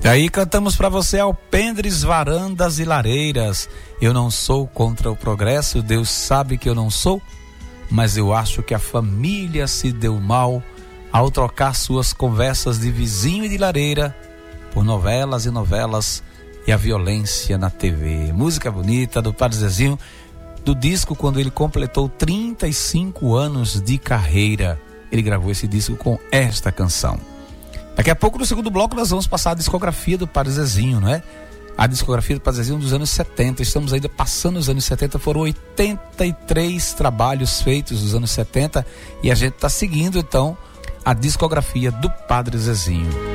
E aí cantamos para você alpendres, varandas e lareiras. Eu não sou contra o progresso, Deus sabe que eu não sou, mas eu acho que a família se deu mal ao trocar suas conversas de vizinho e de lareira por novelas e novelas e a violência na TV. Música bonita do Padre Zezinho, do disco quando ele completou 35 anos de carreira. Ele gravou esse disco com esta canção. Daqui a pouco, no segundo bloco, nós vamos passar a discografia do Padre Zezinho, não é? A discografia do Padre Zezinho dos anos 70. Estamos ainda passando os anos 70. Foram 83 trabalhos feitos nos anos 70 e a gente está seguindo, então, a discografia do Padre Zezinho.